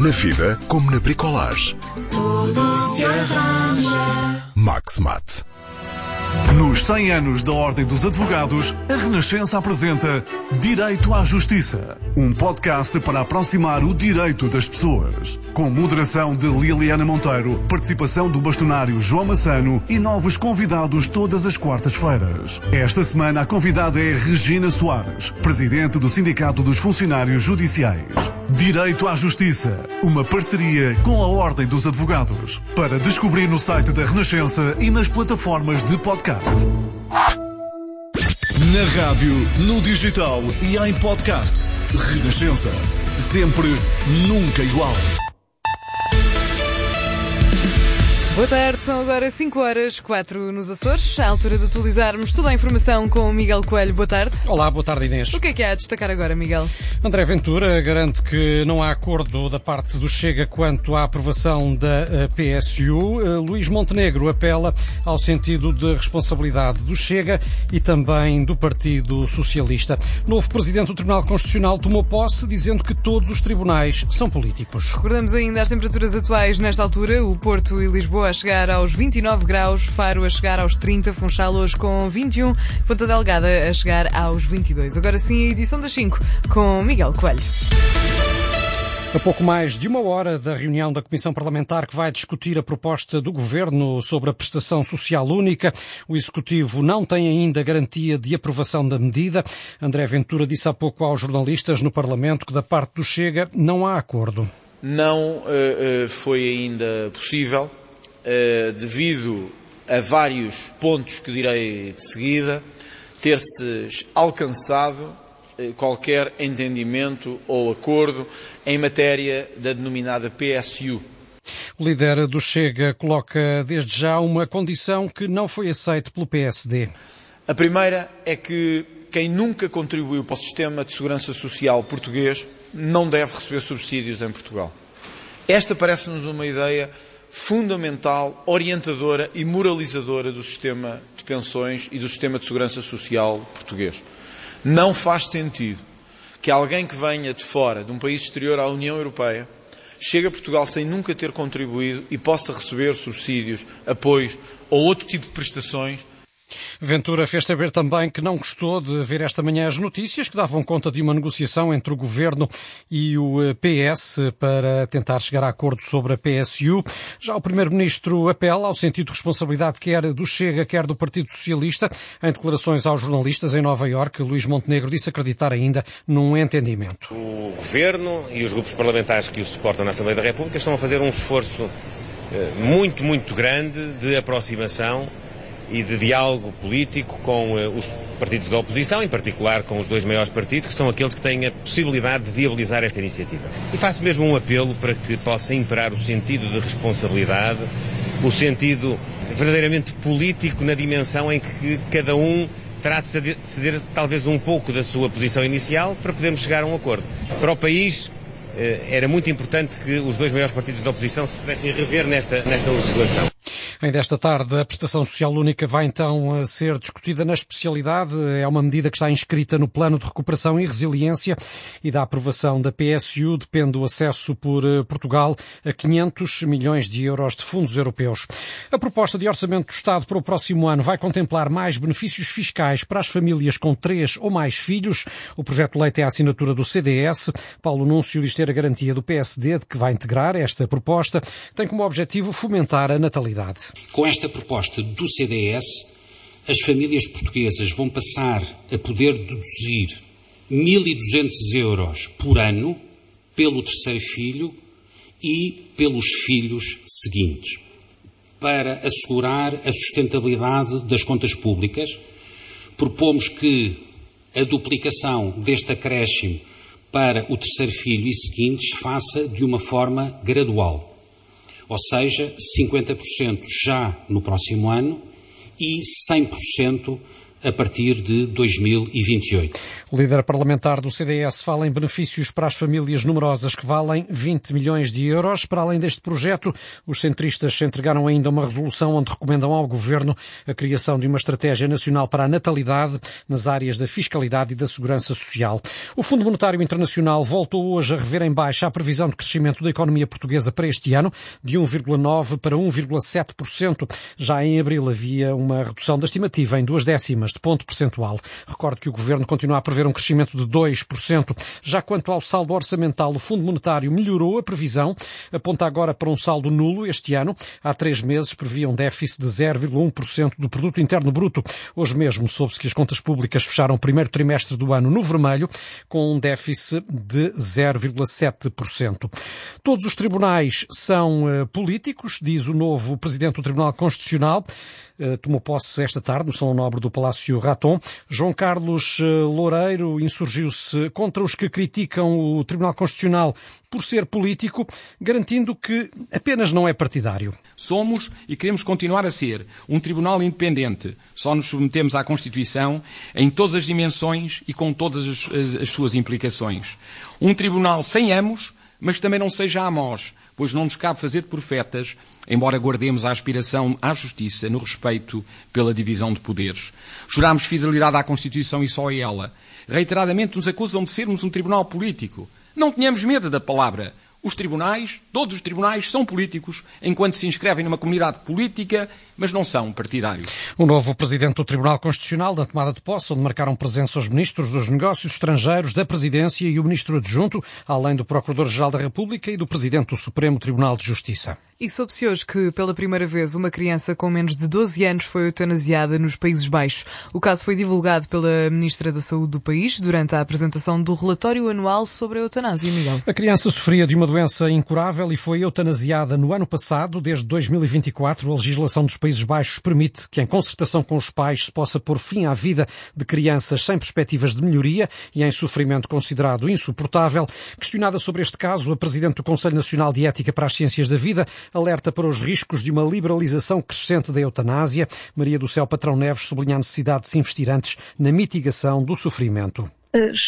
Na vida, como na bricolage. Tudo se arranja. Max-Mat. Nos 100 anos da Ordem dos Advogados, a Renascença apresenta Direito à Justiça, um podcast para aproximar o direito das pessoas. Com moderação de Liliana Monteiro, participação do bastonário João Massano e novos convidados todas as quartas-feiras. Esta semana a convidada é Regina Soares, presidente do Sindicato dos Funcionários Judiciais. Direito à Justiça, uma parceria com a Ordem dos Advogados. Para descobrir no site da Renascença e nas plataformas de podcast. Na rádio, no digital e em podcast. Renascença. Sempre, nunca igual. Boa tarde, são agora 5h04 nos Açores, à altura de atualizarmos toda a informação com o Miguel Coelho. Boa tarde. Olá, boa tarde, Inês. O que é há a destacar agora, Miguel? André Ventura garante que não há acordo da parte do Chega quanto à aprovação da PSU. Luís Montenegro apela ao sentido de responsabilidade do Chega e também do Partido Socialista. Novo presidente do Tribunal Constitucional tomou posse dizendo que todos os tribunais são políticos. Recordamos ainda as temperaturas atuais nesta altura, o Porto e Lisboa a chegar aos 29 graus, Faro a chegar aos 30, Funchal hoje com 21, Ponta Delgada a chegar aos 22. Agora sim, a edição das 5 com Miguel Coelho. A pouco mais de uma hora da reunião da Comissão Parlamentar que vai discutir a proposta do Governo sobre a prestação social única, o Executivo não tem ainda garantia de aprovação da medida. André Ventura disse há pouco aos jornalistas no Parlamento que da parte do Chega não há acordo. Não foi ainda possível, devido a vários pontos que direi de seguida, ter-se alcançado qualquer entendimento ou acordo em matéria da denominada PSU. O líder do Chega coloca desde já uma condição que não foi aceita pelo PSD. A primeira é que quem nunca contribuiu para o sistema de segurança social português não deve receber subsídios em Portugal. Esta parece-nos uma ideia fundamental, orientadora e moralizadora do sistema de pensões e do sistema de segurança social português. Não faz sentido que alguém que venha de fora, de um país exterior à União Europeia, chegue a Portugal sem nunca ter contribuído e possa receber subsídios, apoios ou outro tipo de prestações. Ventura fez saber também que não gostou de ver esta manhã as notícias que davam conta de uma negociação entre o Governo e o PS para tentar chegar a acordo sobre a PSU. Já o Primeiro-Ministro apela ao sentido de responsabilidade quer do Chega, quer do Partido Socialista. Em declarações aos jornalistas em Nova Iorque, Luís Montenegro disse acreditar ainda num entendimento. O Governo e os grupos parlamentares que o suportam na Assembleia da República estão a fazer um esforço muito grande de aproximação e de diálogo político com os partidos da oposição, em particular com os dois maiores partidos, que são aqueles que têm a possibilidade de viabilizar esta iniciativa. E faço mesmo um apelo para que possa imperar o sentido de responsabilidade, o sentido verdadeiramente político na dimensão em que cada um terá de ceder talvez um pouco da sua posição inicial para podermos chegar a um acordo. Para o país era muito importante que os dois maiores partidos da oposição se pudessem rever nesta legislação. Ainda esta tarde, a prestação social única vai então ser discutida na especialidade. É uma medida que está inscrita no Plano de Recuperação e Resiliência e da aprovação da PSU depende o acesso por Portugal a 500 milhões de euros de fundos europeus. A proposta de orçamento do Estado para o próximo ano vai contemplar mais benefícios fiscais para as famílias com 3 ou mais filhos. O projeto de lei tem a assinatura do CDS. Paulo Núncio diz ter a garantia do PSD de que vai integrar esta proposta. Tem como objetivo fomentar a natalidade. Com esta proposta do CDS, as famílias portuguesas vão passar a poder deduzir 1.200 euros por ano pelo terceiro filho e pelos filhos seguintes. Para assegurar a sustentabilidade das contas públicas, propomos que a duplicação deste acréscimo para o terceiro filho e seguintes se faça de uma forma gradual. Ou seja, 50% já no próximo ano e 100% a partir de 2028. O líder parlamentar do CDS fala em benefícios para as famílias numerosas que valem 20 milhões de euros. Para além deste projeto, os centristas entregaram ainda uma resolução onde recomendam ao Governo a criação de uma estratégia nacional para a natalidade nas áreas da fiscalidade e da segurança social. O Fundo Monetário Internacional voltou hoje a rever em baixa a previsão de crescimento da economia portuguesa para este ano, de 1,9% para 1,7%. Já em abril havia uma redução da estimativa em 0,2 de ponto percentual. Recordo que o Governo continua a prever um crescimento de 2%. Já quanto ao saldo orçamental, o Fundo Monetário melhorou a previsão, aponta agora para um saldo nulo este ano. Há 3 meses previa um déficit de 0,1% do Produto Interno Bruto. Hoje mesmo soube-se que as contas públicas fecharam o primeiro trimestre do ano no vermelho, com um déficit de 0,7%. Todos os tribunais são políticos, diz o novo Presidente do Tribunal Constitucional. Tomou posse esta tarde no Salão Nobre do Palácio Raton. João Carlos Loureiro insurgiu-se contra os que criticam o Tribunal Constitucional por ser político, garantindo que apenas não é partidário. Somos e queremos continuar a ser um tribunal independente. Só nos submetemos à Constituição em todas as dimensões e com todas as suas implicações. Um tribunal sem amos, mas também não seja amós, pois não nos cabe fazer de profetas, embora guardemos a aspiração à justiça no respeito pela divisão de poderes. Juramos fidelidade à Constituição e só a ela. Reiteradamente nos acusam de sermos um tribunal político. Não tenhamos medo da palavra. Os tribunais, todos os tribunais, são políticos, enquanto se inscrevem numa comunidade política, mas não são partidários. O novo Presidente do Tribunal Constitucional, na tomada de posse, onde marcaram presença os Ministros dos Negócios Estrangeiros, da Presidência e o Ministro Adjunto, além do Procurador-Geral da República e do Presidente do Supremo Tribunal de Justiça. E soube-se hoje que, pela primeira vez, uma criança com menos de 12 anos foi eutanasiada nos Países Baixos. O caso foi divulgado pela Ministra da Saúde do país durante a apresentação do relatório anual sobre a eutanásia, Miguel. A criança sofria de uma doença incurável e foi eutanasiada no ano passado. Desde 2024, a legislação dos Países Baixos permite que, em concertação com os pais, se possa pôr fim à vida de crianças sem perspectivas de melhoria e em sofrimento considerado insuportável. Questionada sobre este caso, a Presidente do Conselho Nacional de Ética para as Ciências da Vida alerta para os riscos de uma liberalização crescente da eutanásia. Maria do Céu Patrão Neves sublinha a necessidade de se investir antes na mitigação do sofrimento.